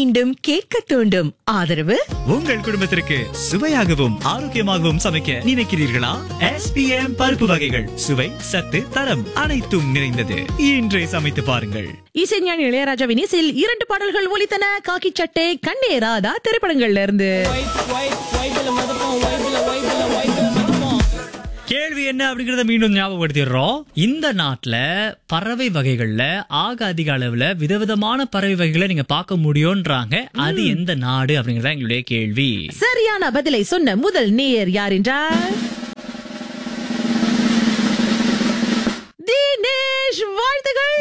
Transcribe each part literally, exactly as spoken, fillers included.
மீண்டும் கேட்க தூண்டும். ஆதரவு உங்கள் குடும்பத்திற்கு சுவையாகவும் ஆரோக்கியமாகவும் சமைக்க நினைக்கிறீர்களா? எஸ் பி எம் பருப்பு வகைகள் சுவை, சத்து, தரம் அனைத்தும் நிறைந்தது. இன்றே சமைத்து பாருங்கள். இசைஞானி இளையராஜாவின் இசையில் இரண்டு பாடல்கள் ஒலித்தன. காக்கி சட்டை, கண்ணே ராதா திரைப்படங்கள்ல இருந்து. கேள்வி என்ன அப்படிங்கறத மீண்டும் ஞாபகப்படுத்திடுறோம். இந்த நாட்டுல பறவை வகைகள்ல ஆக அதிக அளவுல விதவிதமான பறவை வகைகளை நீங்க பார்க்க முடியும்ன்றாங்க. அது எந்த நாடு அப்படிங்கறத எங்களுடைய கேள்வி. சரியான பதிலை சொன்ன முதல் நேயர் யார் என்றால் தினேஷ். வாழ்த்துகள்.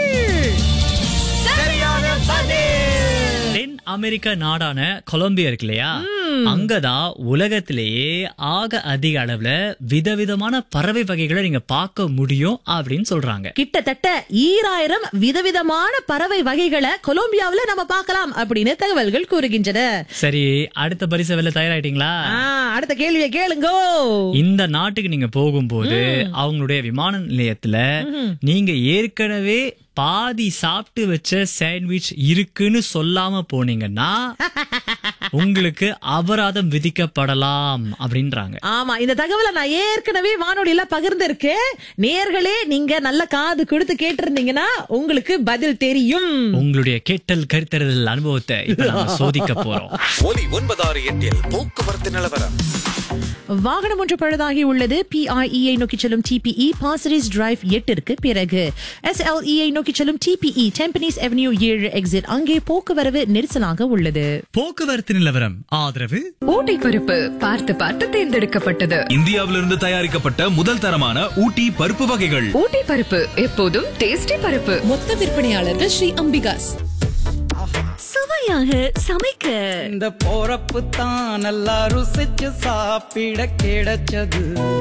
தென் அமெரிக்க நாடான கொலம்பியா இருக்கு இல்லையா, அங்கதான் உலகத்திலேயே ஆக அதிக அளவுல விதவிதமான பறவை வகைகளை நீங்க பார்க்க முடியும் அப்படின்னு சொல்றாங்க. கிட்டத்தட்ட ஈராயிரம் விதவிதமான பறவை வகைகளை கொலம்பியாவில நம்ம பார்க்கலாம் அப்படின்னு தகவல்கள் கூறுகின்றன. சரி, அடுத்த பரிசு வெல்ல தயாராயிட்டீங்களா? அடுத்த கேள்வியை கேளுங்க. இந்த நாட்டுக்கு நீங்க போகும்போது அவங்களுடைய விமான நிலையத்துல நீங்க ஏற்கனவே பாதி சாப்பிட்டு வச்ச சாண்ட்விச் இருக்குன்னு சொல்லாம போனீங்கன்னா உங்களுக்கு அபராதம் விதிக்கப்படலாம் அப்படின்றாங்க. ஆமா, இந்த தகவலை நான் ஏற்கனவே வானொலியில பகிர்ந்திருக்கேன். நேயர்களே, நீங்க நல்ல காது கொடுத்து கேட்டிருந்தீங்கன்னா உங்களுக்கு பதில் தெரியும். உங்களுடைய கேட்டல் கருத்தறிதல் அனுபவத்தை இப்ப நாம சோதிக்க போறோம். ஒலி ஒன்பதாறு எட்டில் போக்குவரத்து நிலவரம். வாகனம் ஒன்று பழுதாகி உள்ளது. பி ஐ இ நோக்கி செல்லும் டி பி இ பாசரிஸ் டிரைவ் எட்டிற்கு பிறகு எஸ் எல் இ நோக்கி செல்லும் D B E Tampines avenue ஏழு எக்ஸிட் அங்கே போக்குவரவு நெரிசலாக உள்ளது. போக்குவரத்து நிலவரம் ஆதரவு ஊட்டி பருப்பு பார்த்து பார்த்து தேர்ந்தெடுக்கப்பட்டது. இந்தியாவிலிருந்து தயாரிக்கப்பட்ட முதல் தரமான ஊட்டி பருப்பு வகைகள். ஊட்டி பருப்பு எப்போதும் டேஸ்டி பருப்பு. மொத்த விற்பனையாளர்கள் ஸ்ரீ அம்பிகாஸ். சுவையாக சமைக்க இந்த போறப்பு தான் நல்லா ருசிச்சு சாப்பிட கிடைச்சது.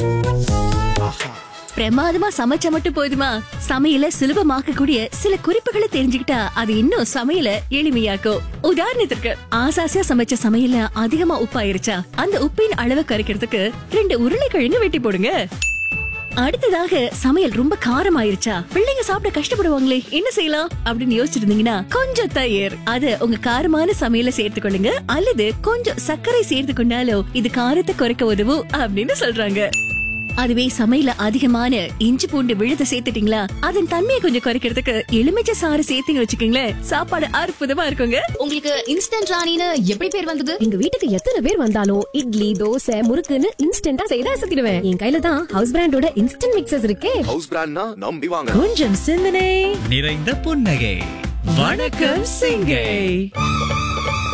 பிரமாதமா சமைச்சா மட்டும் போதுமா? சமையல சுலபமாக்க கூடிய சில குறிப்புகளை தெரிஞ்சுக்கிட்டா அது இன்னும் சமையல எளிமையாக்கும். உதாரணத்துக்கு, ஆசாசியா சமைச்ச சமையல அதிகமா உப்பாயிருச்சா அந்த உப்பின் அளவை கரைக்கிறதுக்கு ரெண்டு உருளைக்கிழங்கு வெட்டி போடுங்க. அடுத்ததாக, சமையல் ரொம்ப காரம் ஆயிருச்சா பிள்ளைங்க சாப்பிட கஷ்டப்படுவாங்களே, என்ன செய்யலாம் அப்படின்னு யோசிச்சிருந்தீங்கன்னா கொஞ்சம் தயிர் அது உங்க காரமான சமையல சேர்த்து கொள்ளுங்க. அல்லது கொஞ்சம் சர்க்கரை சேர்த்து கொண்டாலோ இது காரத்தை குறைக்க உதவும் அப்படின்னு சொல்றாங்க. அதுவே சமையல அதிகமான இஞ்சி பூண்டு விழுத சேர்த்துட்டீங்களா அதன் தன்மையை கொஞ்சம் குறைக்கிறதுக்கு எலுமிச்சை சாறு சேர்த்து வச்சுக்கீங்களேன், சாப்பாடு அற்புதமா இருக்குங்க. உங்களுக்கு இன்ஸ்டன்ட் ராணின்னு எப்படி பேர் வந்தது? எங்க வீட்டுக்கு எத்தனை பேர் வந்தாலும் இட்லி, தோசை, முறுக்குன்னு இன்ஸ்டன்டா செய்து அசத்திடுவேன். என் கையில தான் ஹவுஸ் பிராண்டோட இன்ஸ்டன்ட் மிக்சர்ஸ் இருக்கே. ஹவுஸ் பிராண்ட்னா நம்பி வாங்க. கொஞ்சம் சிந்தனை நிறைந்த புன்னகை. வணக்கம் சிங்கை.